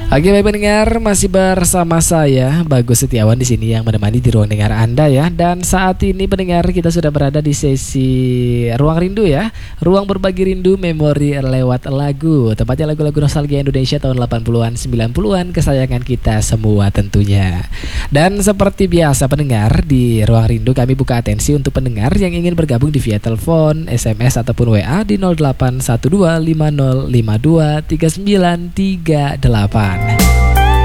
Oke, baik pendengar, masih bersama saya Bagus Setiawan di sini yang menemani di ruang dengar Anda ya. Dan saat ini pendengar kita sudah berada di sesi Ruang Rindu ya. Ruang berbagi rindu memori lewat lagu. Tempatnya lagu-lagu nostalgia Indonesia tahun 80-an, 90-an kesayangan kita semua tentunya. Dan seperti biasa pendengar, di Ruang Rindu kami buka atensi untuk pendengar yang ingin bergabung di via telepon, SMS ataupun WA di 081250523938.